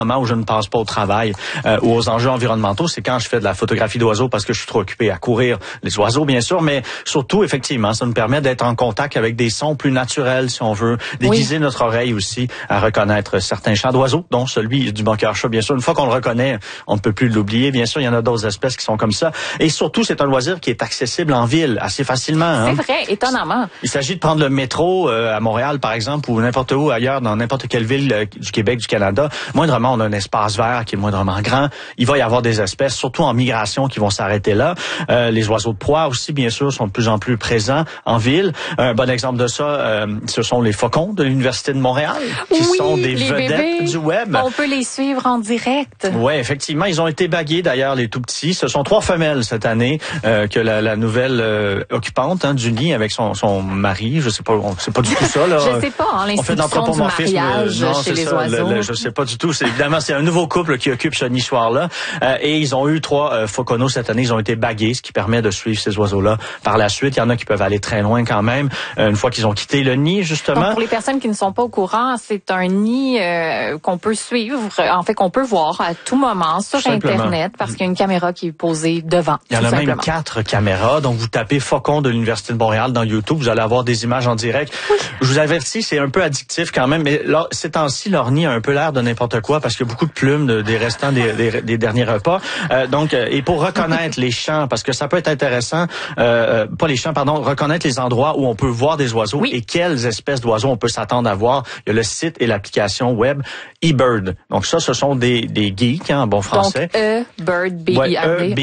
moment où je ne pense pas au travail ou aux enjeux environnementaux, c'est quand je fais de la photographie d'oiseaux parce que je suis trop occupé à courir les oiseaux, bien sûr, mais surtout, effectivement, ça nous permet d'être en contact avec des sons plus naturels, si on veut, déguiser notre oreille aussi à reconnaître certains chants d'oiseaux, dont celui du banqueur-chat, bien sûr. Une fois qu'on le reconnaît, on ne peut plus l'oublier. Bien sûr, il y en a d'autres espèces qui sont comme ça. Et surtout, c'est un loisir qui est accessible en ville assez facilement. Hein? C'est vrai, étonnamment. Il s'agit de prendre le métro à Montréal, par exemple, ou n'importe où ailleurs, dans n'importe quelle ville du Québec, du Canada. Moindrement, on a un espace vert qui est moindrement grand. Il va y avoir des espèces, surtout en migration, qui vont s'arrêter là. Les oiseaux de proie aussi, bien sûr, sont de plus en plus présents en ville. Un bon exemple de ça, ce sont les faucons de l'Université de Montréal, qui sont des vedettes bébés du web. On peut les suivre en direct. Oui, effectivement. Ils ont été bagués, d'ailleurs, les tout petits. Ce sont 3 femelles cette année que la nouvelle occupante du nid avec son mari. Je sais pas, c'est pas du tout ça. Là. Je sais pas, on fait de l'anthropomorphisme. Non, chez les oiseaux. Je sais pas du tout. C'est un nouveau couple qui occupe ce nichoir-là. Et ils ont eu 3 fauconneaux cette année. Ils ont été bagués, ce qui permet de suivre ces oiseaux-là par la suite. Il y en a qui peuvent aller très loin quand même, une fois qu'ils ont quitté le nid, justement. Donc, pour les personnes qui ne sont pas au courant, c'est un nid qu'on peut suivre, en fait, qu'on peut voir à tout moment sur Internet, parce qu'il y a une caméra qui est posée devant. Il y en a même 4 caméras. Donc, vous tapez Faucon de l'Université de Montréal dans YouTube, vous allez avoir des images en direct. Oui. Je vous avertis, c'est un peu addictif quand même, mais là, ces temps-ci, leur nid a un peu l'air de n'importe quoi, parce qu'il y a beaucoup de plumes des restants des derniers repas. Donc, et pour reconnaître les champs, parce que ça peut être intéressant, pas les champs, pardon, reconnaître les endroits où on peut voir des oiseaux et quelles espèces d'oiseaux on peut s'attendre à voir. Il y a le site et l'application web eBird. Donc ça, ce sont des geeks, en bon français. Donc eBird, B-I-R-D.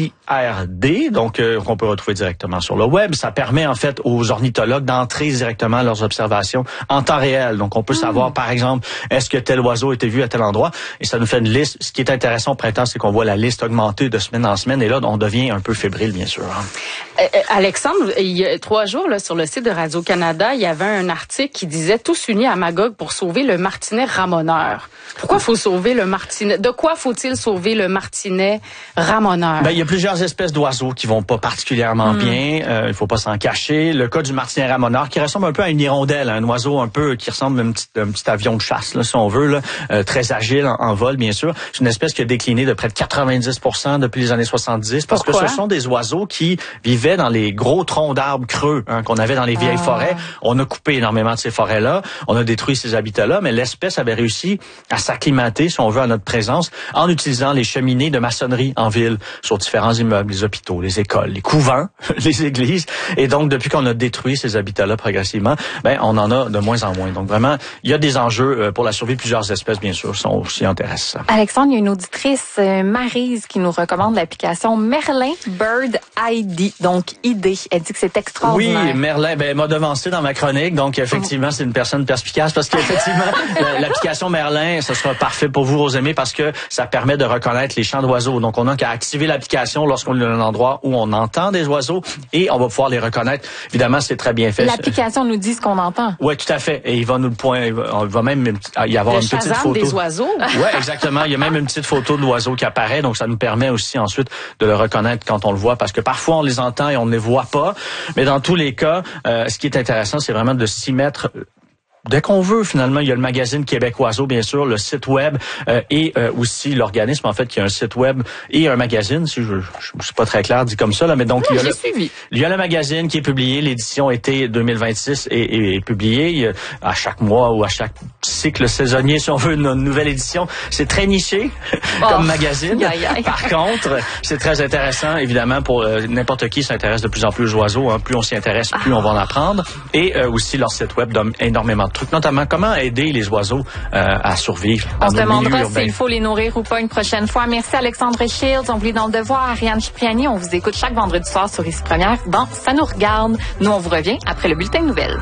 B-I-R-D, donc qu'on peut retrouver directement sur le web. Ça permet en fait aux ornithologues d'entrer directement leurs observations en temps réel. Donc on peut savoir, par exemple, est-ce que tel oiseau a été vu à tel endroit, et ça nous fait une liste. Ce qui est intéressant au printemps, c'est qu'on voit la liste augmenter de semaine en semaine, et là, on devient un peu fébrile, bien sûr. Alexandre, il y a 3 jours, là, sur le site de Radio-Canada, il y avait un article qui disait « Tous unis à Magog pour sauver le martinet ramoneur ». Pourquoi faut sauver le martinet? De quoi faut-il sauver le martinet ramoneur? Il y a plusieurs espèces d'oiseaux qui vont pas particulièrement bien. Il faut pas s'en cacher. Le cas du martinet ramoneur, qui ressemble un peu à une hirondelle, un oiseau un peu qui ressemble à un petit avion de chasse, là, si on veut, là, très agile en vol, bien sûr. C'est une espèce qui a décliné de près de 90% depuis les années 70, parce que ce sont des oiseaux qui vivaient dans les gros troncs d'arbres creux qu'on avait dans les vieilles forêts. On a coupé énormément de ces forêts-là, on a détruit ces habitats-là, mais l'espèce avait réussi à s'acclimater, si on veut, à notre présence en utilisant les cheminées de maçonnerie en ville sur différents immeubles, les hôpitaux, les écoles, les couvents, les églises. Et donc, depuis qu'on a détruit ces habitats-là progressivement, on en a de moins en moins. Donc, vraiment, il y a des enjeux pour la survie. Plusieurs espèces, bien sûr, sont aussi intéressantes. Alexandre, il y a une auditrice, Maryse, qui nous recommande l'application Merlin Bird ID. Donc, ID. Elle dit que c'est extraordinaire. Oui, Merlin, elle m'a devancé dans ma chronique. Donc, effectivement, c'est une personne perspicace parce qu'effectivement, l'application Merlin, ce sera parfait pour vous, Rosemée, parce que ça permet de reconnaître les chants d'oiseaux. Donc, on n'a qu'à activer l'application lorsqu'on est dans un endroit où on entend des oiseaux et on va pouvoir les reconnaître. Évidemment, c'est très bien fait. L'application nous dit ce qu'on entend. Oui, tout à fait. Et il va nous le pointer. Il va même y avoir une petite photo. Des oiseaux. Oui, exactement. Il y a même une petite photo de l'oiseau qui apparaît. Donc, ça nous permet aussi ensuite de le reconnaître quand on le voit, parce que parfois, on les entend et on ne les voit pas. Mais dans tous les cas, ce qui est intéressant, c'est vraiment de s'y mettre dès qu'on veut, finalement. Il y a le magazine Québec Oiseau, bien sûr, le site web et aussi l'organisme, en fait, qui a un site web et un magazine. Si je suis pas très clair dit comme ça, là, mais donc il y a le magazine qui est publié, l'édition été 2026 est publiée à chaque mois ou à chaque cycle saisonnier, si on veut, une nouvelle édition. C'est très niché comme magazine. Par contre, c'est très intéressant, évidemment, pour n'importe qui s'intéresse de plus en plus aux oiseaux. Hein. Plus on s'y intéresse, plus on va en apprendre. Et aussi, leur site web donne énormément de trucs, notamment comment aider les oiseaux à survivre. On se demandera s'il faut les nourrir ou pas une prochaine fois. Merci Alexandre Shields. On vous lit dans le devoir. Ariane Cipriani, on vous écoute chaque vendredi soir sur Ici Première dans Ça nous regarde. Nous, on vous revient après le bulletin de nouvelles.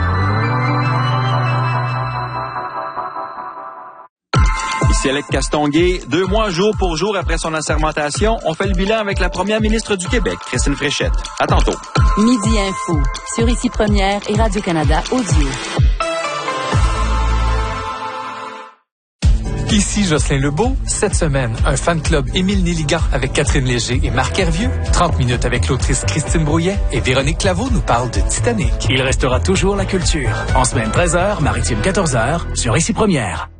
Ici Alec Castonguay. 2 mois jour pour jour après son assermentation, on fait le bilan avec la première ministre du Québec, Christine Fréchette. À tantôt. Midi Info, sur Ici Première et Radio-Canada Audio. Ici Jocelyn Lebeau. Cette semaine, un fan club Émile Néligan avec Catherine Léger et Marc Hervieux. 30 minutes avec l'autrice Christine Brouillet et Véronique Claveau nous parle de Titanic. Il restera toujours la culture. En semaine 13h, maritime 14h, sur Ici Première.